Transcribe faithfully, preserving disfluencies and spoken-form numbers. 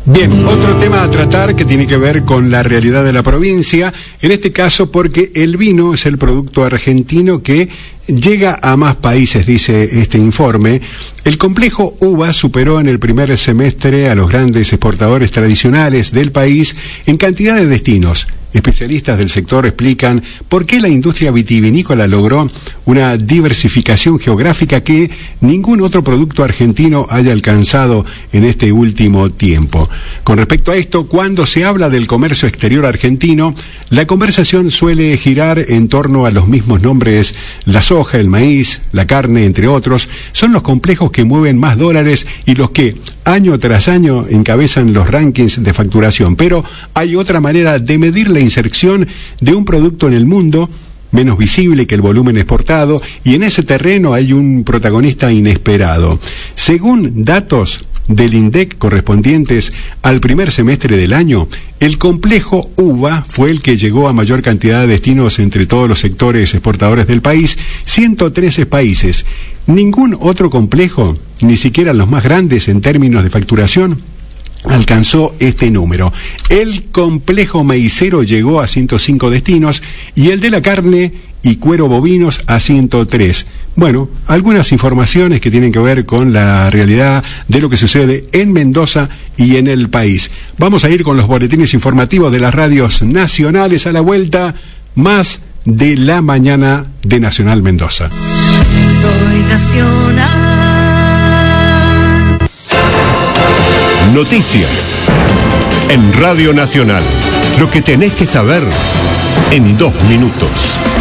Bien, otro tema a tratar que tiene que ver con la realidad de la provincia, en este caso porque el vino es el producto argentino que llega a más países, dice este informe. El complejo uva superó en el primer semestre a los grandes exportadores tradicionales del país en cantidad de destinos. Especialistas del sector explican por qué la industria vitivinícola logró una diversificación geográfica que ningún otro producto argentino haya alcanzado en este último tiempo. Con respecto a esto, cuando se habla del comercio exterior argentino, la conversación suele girar en torno a los mismos nombres: la soja, el maíz, la carne, entre otros. Son los complejos que mueven más dólares y los que año tras año encabezan los rankings de facturación. Pero hay otra manera de medir la inserción de un producto en el mundo, menos visible que el volumen exportado, y en ese terreno hay un protagonista inesperado. Según datos del INDEC correspondientes al primer semestre del año, el complejo uva fue el que llegó a mayor cantidad de destinos entre todos los sectores exportadores del país, ciento trece países. Ningún otro complejo, ni siquiera los más grandes en términos de facturación, alcanzó este número. El complejo maicero llegó a ciento cinco destinos y el de la carne y cuero bovinos a ciento tres. Bueno, algunas informaciones que tienen que ver con la realidad de lo que sucede en Mendoza y en el país. Vamos a ir con los boletines informativos de las radios nacionales. A la vuelta, más de la mañana de Nacional Mendoza. Soy Nacional. Noticias en Radio Nacional. Lo que tenés que saber en dos minutos.